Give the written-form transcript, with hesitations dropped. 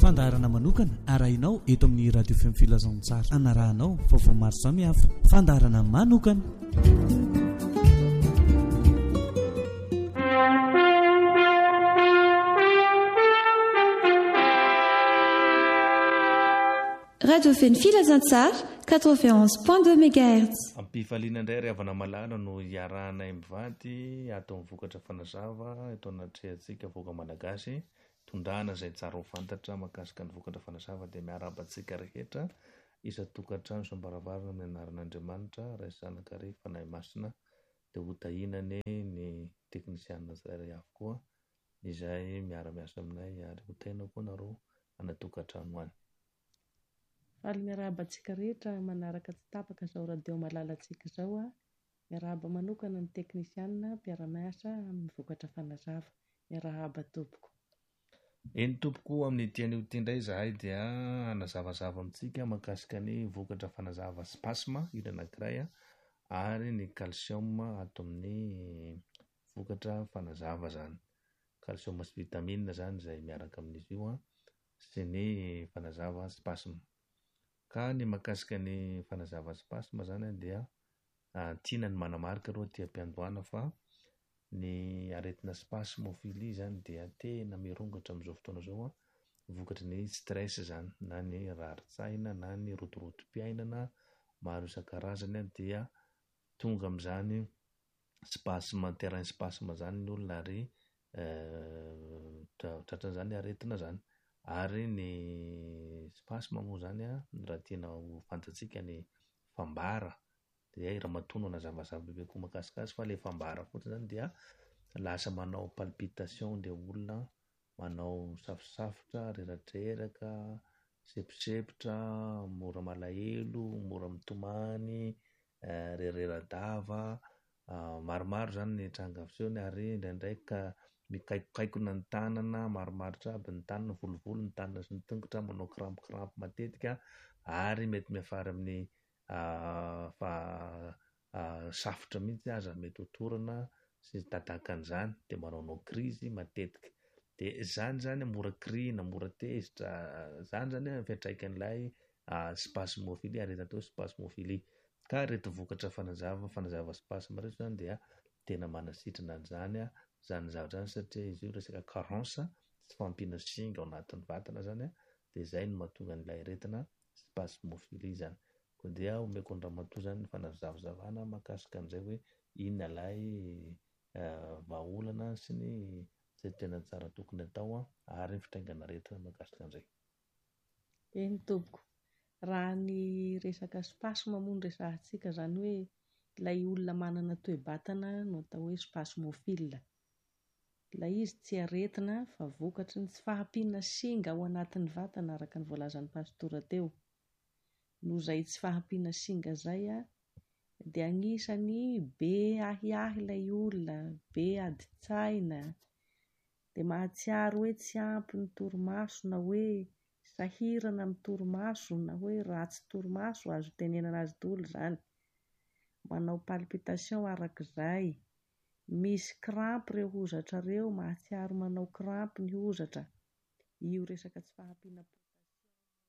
fandaharana manokana arahinao eto amin'ny radio fm filazantsara anarahanao vaovao maro samihafa fandaharana manokana. Radio Feny Filazantsara 91.2 MHz. Ampifaliana indray ry havana malala no hiarahanay mivady atao mivokatra fanazava eto anatrehantsika voaka malagasy tondrahana izay tsara ho fantatra mahakasika ny vokatra fanazava dia miarabantsika rehetra isa-tokantrano sambaravarana amin'ny anaran'Andriamanitra ray zanakary fanahy masina dia hotahinany ny teknisianina iray avokoa izay miara-miasa aminay ary hotahina koa nareo anatokantrano any. Faly miarabantsika rehetra manaraka tsy tapaka izao radio malalantsika izao miarahaba manokana ny teknisianina mpiara-miasa amin'ny vokatra fanazava miarahaba tompoko. Eny tompoko amin'ny tian'io indray zahay dia hanazavazava amintsika mahakasika ny vokatra fanazava spasma ilo anankiray ary ny calcium ato amin'ny vokatra fanazava zany. Calcium sy vitamine zany izay miaraka amin'izy io sy ny fanazava spasma. Ka ny mahakasika ny fanazava spasma zany dia tiana ny manamarika aloha tia mpiandohana fa ny aretina spasmophilie zany dia tena mirongatra amin'izao fotoana izao vokatry ny stress zany na ny rarin-tsaina na ny rotorotom-piainana maro isan-karazany dia tonga amin'izany spasma terrain spasma zany ny olona ary tratran'izany aretina zany. Ary ny spasma moa zany raha tiana ho fantatsika ny fambara dia ramatono nazavazava bebe koa mahakasika azy fa ilay fambara fotsiny zany dia lasa manao palpitation ilay olona, manao safosafotra, reratreraka, seposepotra, mora malahelo, mora mitomany, rerera-dava, maromaro zany ny tranga fisehoany ary indraindray ka mikaikokaikona ny tanana, maromaritra aby ny tanana, volovolo ny tanana sy ny tongotra, manao krampy matetika ary mety miafara amin'ny safotra mihitsy aza mety hotorana sy tatakan'izany dia manaonao krizy matetika. Dia zany mora krihina, mora tezitra, zany fiantraikan'ilay spasmophilie aretina atao spasmophilie. Ka reto vokatra fanazava spasma reto zany dia tena manasitrana an'izany zany zavatra zany satria izy io resaka carence sy fampiana singa ao anatin'ny vatana zany dia izay no mahatonga an'ilay aretina spasmophilie zany. Koa dia omeko ny ramatoa zany ny fanazavazavana mahakasika an'izay hoe inona ilay vahaolana sy ny izay tena tsara tokony atao ary fitaingana aretina mahakasika an'izay. Eny tompoko, raha ny resaka spasma moa ny resahantsika zany hoe ilay olona manana toe-batana no atao hoe spasmophile. Ilay izy tsy aretina fa vokatry ny tsy fahampiana singa ao anatin'ny vatana araka ny voalazan'ny pastora teo. Noho izay tsy fahampiana singa izay dia anisany be ahiahy ilay olona, be adi-tsaina, dia mahatsiaro hoe tsy ampy ny torimaso na hoe sahirana amin'ny torimaso na hoe ratsy torimaso azo tenenana azy daholo zany. Manao palpitation arak'izay, misy krampy ireo hozatra ireo, mahatsiaro manao krampy ny hozatra. Io resaka tsy fahampiana